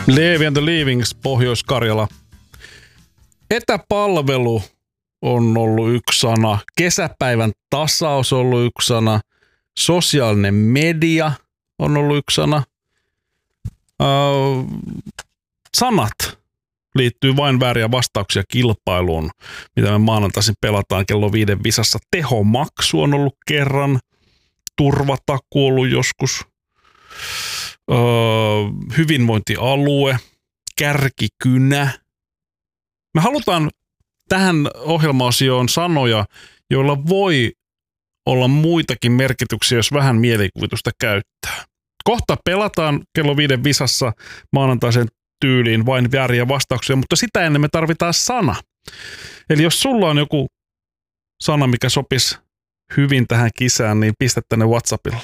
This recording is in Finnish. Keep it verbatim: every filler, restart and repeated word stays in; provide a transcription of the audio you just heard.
Levi and the Leavings, Pohjois-Karjala. Etäpalvelu on ollut yksi sana. Kesäpäivän tasaus on ollut yksi sana. Sosiaalinen media on ollut yksi sana. Uh, sanat liittyy vain vääriä vastauksia kilpailuun, mitä me maanantaisin pelataan kello viiden visassa. Tehomaksu on ollut kerran. Turvatakuu on ollut joskus. Uh, hyvinvointialue. Kärkikynä. Me halutaan tähän ohjelma-osioon sanoja, joilla voi olla muitakin merkityksiä, jos vähän mielikuvitusta käyttää. Kohta pelataan kello viiden visassa maanantaisen tyyliin vain vääriä vastauksia, mutta sitä ennen me tarvitaan sana. Eli jos sulla on joku sana, mikä sopisi hyvin tähän kisään, niin pistä tänne WhatsAppilla.